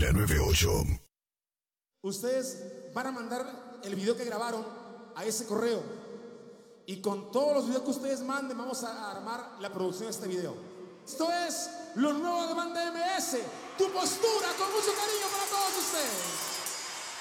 98. Ustedes van a mandar el video que grabaron a ese correo. Y con todos los videos que ustedes manden, vamos a armar la producción de este video. Esto es lo nuevo de Banda MS. Tu postura, con mucho cariño para todos ustedes.